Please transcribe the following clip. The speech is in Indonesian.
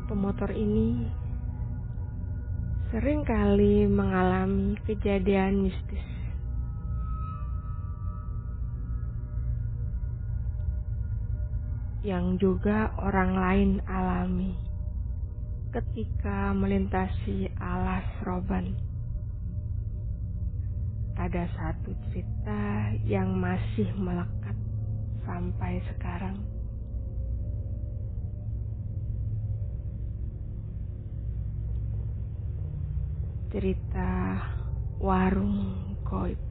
Pemotor ini sering kali mengalami kejadian mistis yang juga orang lain alami ketika melintasi alas roban. Ada satu cerita yang masih melekat sampai sekarang. Cerita warung goib.